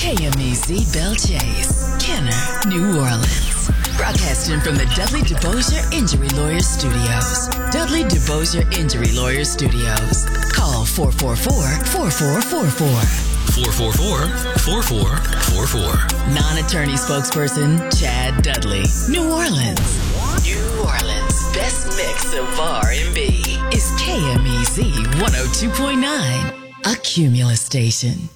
KMEZ Belle Chase, Kenner, New Orleans. Broadcasting from the Dudley DeBosier Injury Lawyers Studios. Dudley DeBosier Injury Lawyers Studios. Call 444-4444. 444-4444. Non-attorney spokesperson Chad Dudley. New Orleans. New Orleans' best mix of R&B is KMEZ 102.9, a Cumulus station.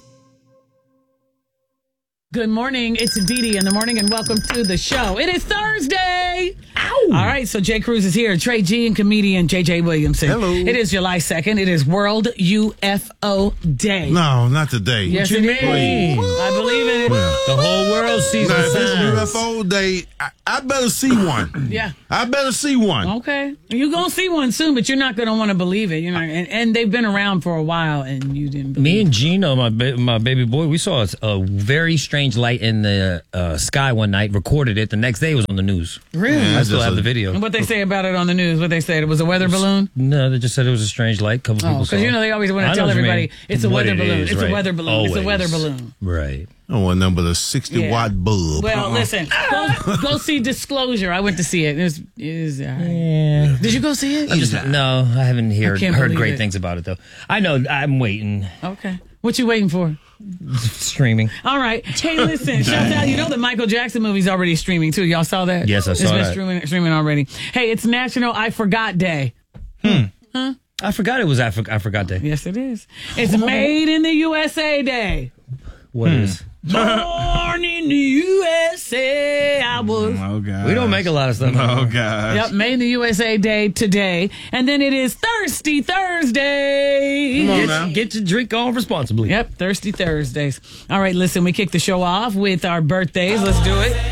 Good morning. It's Dee in the morning, and welcome to the show. It is Thursday. Ow! All right, so Jay Cruz is here. Trey G and comedian J.J. Williamson. Hello. It is July 2nd. It is World UFO Day. No, not today. Yes, it is. I believe in it. Well, The whole world sees now, the if it's signs. UFO Day, I better see one. Yeah. I better see one. Okay. You're going to see one soon, but you're not going to want to believe it. You're not, and they've been around for a while, and you didn't believe Me and Gino, my baby boy, we saw a very strange light in the sky one night, recorded it. The next day it was on the news. Really? I still have the video. And what they say about it on the news? What they said? It was a weather balloon? No, they just said it was a strange light. Couple people saw Because, it. they always want I to know tell what you everybody, mean. it's a What weather it balloon. is, It's right. a weather balloon. It's a Always. weather balloon. Right. I want a number of 60-watt bulb. Well, listen, go see Disclosure. I went to see it. It was Yeah. Did you go see it? No, I haven't heard believe great it. things about it, though. I know. I'm waiting. Okay. What you waiting for? Streaming. All right. Hey, listen. Shout out. You know the Michael Jackson movie's already streaming, too. Y'all saw that? Yes, I saw It's that. been streaming already. Hey, it's National I Forgot Day. I forgot it was I Forgot Day. Yes, it is. It's Made in the USA Day. What is? Born in the USA, I was. Oh, God. We don't make a lot of stuff. Oh, God. Yep, Made in the USA Day today. And then it is Thirsty Thursday. Come on now. Get your drink on responsibly. Yep, Thirsty Thursdays. All right, listen, we kick the show off with our birthdays. Let's do it.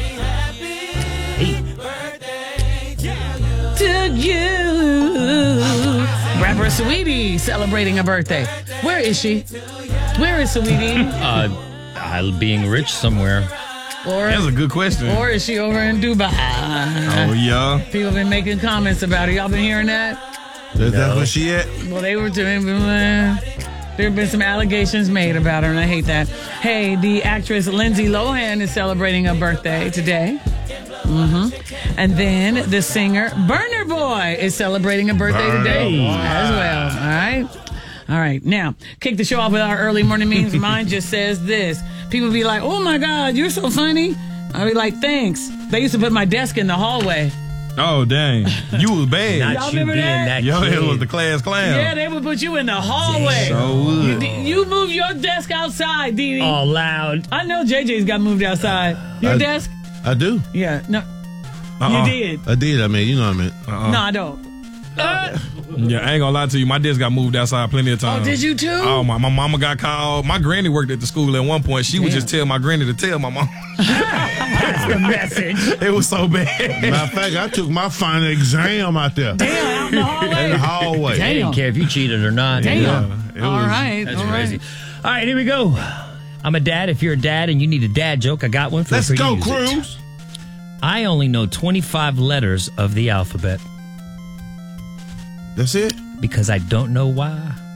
To you. Rapper Saweetie celebrating a birthday. Where is she? Where is Saweetie? Being rich somewhere. That's a good question. Or is she over in Dubai? Oh, yeah. People been making comments about her. Y'all been hearing that? That's where she at? Well, they were doing. There have been some allegations made about her, and I hate that. Hey, the actress Lindsay Lohan is celebrating a birthday today. And then the singer Burner Boy is celebrating a birthday today as well. All right. Now, kick the show off with our early morning memes. Mine just says this. People be like, oh, my God, you're so funny. I be like, thanks. They used to put my desk in the hallway. Oh, dang. You was bad. Y'all Not you remember being that? that Your kid. head was the class clown. Yeah, they would put you in the hallway. So would. You move your desk outside, Dee Dee. All loud. I know JJ's got moved outside. Your desk? I do. Yeah. No. You did. I did. I mean, you know what I mean. No, I don't. Yeah, I ain't gonna lie to you. My desk got moved outside plenty of times. Oh, did you too? Oh, my mama got called. My granny worked at the school at one point. She would just tell my granny to tell my mom. That's the message. It was so bad. Matter of fact, I took my final exam out there. Damn, out in the hallway. In the hallway. They didn't care if you cheated or not. Damn. It All was- right. That's all crazy. right. All right, here we go. I'm a dad. If you're a dad and you need a dad joke, I got one. Feel Let's free to go, use it. Cruz. I only know 25 letters of the alphabet That's it? because I don't know why.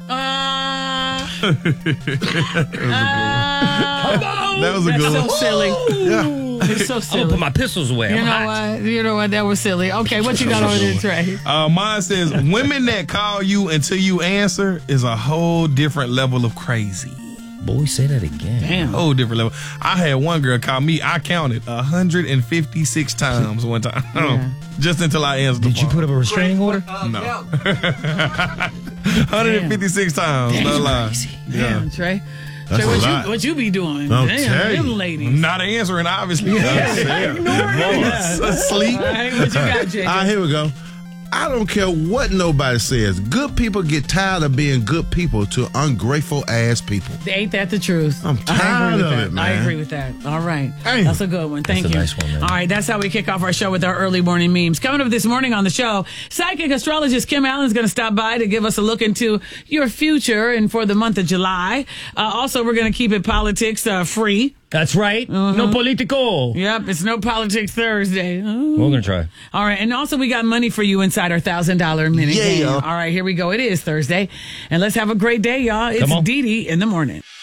That was a That's good so one. silly. Yeah. It's so I'm gonna silly. put my pistols away. You I'm know hot. what? You know what? That was silly. Okay, what you got over there, Trey? Mine says, women that call you until you answer is a whole different level of crazy. Boy, say that again. Damn. Whole different level. I had one girl call me. I counted 156 times one time. Just until I answered the Did you phone. put up a restraining order? No. 156 times. No lie. Crazy. Damn, Trey. That's Trey, a lot. what you be doing? I'll Damn, tell you. them ladies. Not answering, obviously. Asleep. All right, what you got, JJ? All right, here we go. I don't care what nobody says. Good people get tired of being good people to ungrateful ass people. Ain't that the truth? I'm tired of it, man. I agree with that. All right. Damn. That's a good one. Thank That's a you. nice one, man. All right. That's how we kick off our show with our early morning memes. Coming up this morning on the show, psychic astrologist Kim Allen is going to stop by to give us a look into your future and for the month of July. Also, we're going to keep it politics free. That's right. No politico. Yep. It's no politics Thursday. We're going to try. All right. And also, we got money for you inside our $1,000 minute game. All right. Here we go. It is Thursday. And let's have a great day, y'all. It's Come on. Dee Dee in the morning.